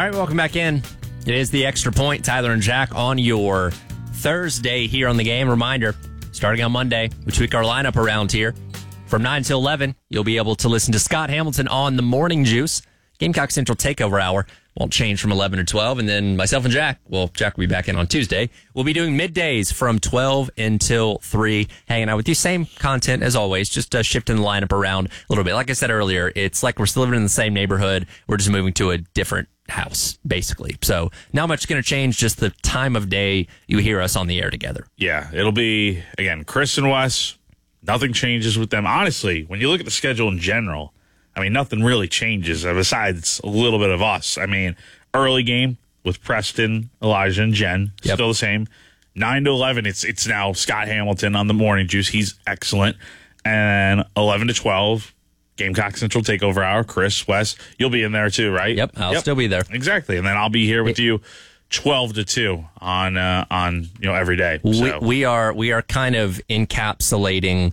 right, welcome back in. It is the Extra Point, Tyler and Jack on your Thursday here on the game. Reminder, starting on Monday, we tweak our lineup around here. From 9 till 11, you'll be able to listen to Scott Hamilton on the Morning Juice. Gamecock Central Takeover Hour won't change from 11 to 12. And then myself and Jack, well, Jack will be back in on Tuesday. We'll be doing middays from 12 until 3, hanging out with you. Same content as always, just shifting the lineup around a little bit. Like I said earlier, it's like we're still living in the same neighborhood. We're just moving to a different house, basically. So not much going to change, just the time of day you hear us on the air together. Yeah, it'll be, again, Chris and Wes. Nothing changes with them. Honestly, when you look at the schedule in general, I mean, nothing really changes besides a little bit of us. I mean, early game with Preston, Elijah, and Jen, still the same. 9 to 11, it's now Scott Hamilton on the Morning Juice. He's excellent. And 11 to 12, Gamecock Central Takeover Hour. Chris, Wes, you'll be in there too, right? Yep, I'll still be there. Exactly. And then I'll be here with you 12 to 2 on every day. So. We are kind of encapsulating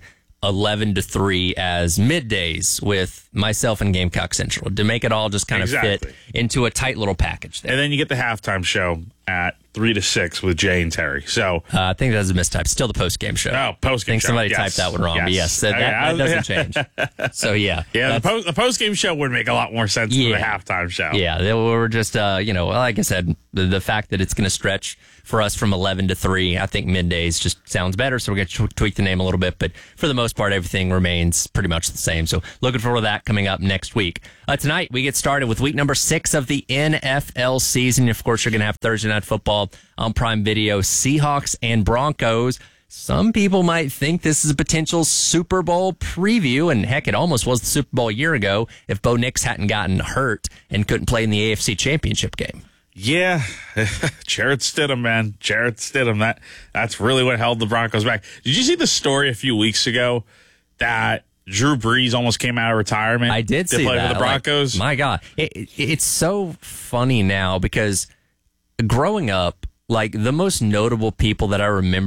11 to 3 as middays with myself and Gamecock Central to make it all just kind of fit into a tight little package there. And then you get the halftime show at 3 to 6 with Jay and Terry. So I think that's a mistype. Still the post-game show. Oh, post-game show. I think somebody typed that one wrong. But yes, that doesn't change. So, yeah. Yeah, the post-game show would make a lot more sense than the halftime show. Yeah, we're just, like I said, the fact that it's going to stretch for us from 11 to 3, I think middays just sounds better. So we're going to tweak the name a little bit. But for the most part, everything remains pretty much the same. So looking forward to that coming up next week. Tonight, we get started with week number 6 of the NFL season. Of course, you're going to have Thursday Night Football on Prime Video, Seahawks and Broncos. Some people might think this is a potential Super Bowl preview, and heck, it almost was the Super Bowl a year ago if Bo Nix hadn't gotten hurt and couldn't play in the AFC Championship game. Yeah, Jarrett Stidham, man. Jarrett Stidham. That's really what held the Broncos back. Did you see the story a few weeks ago that Drew Brees almost came out of retirement? I did see that. To play for the Broncos? My God. It's so funny now because growing up, like the most notable people that I remember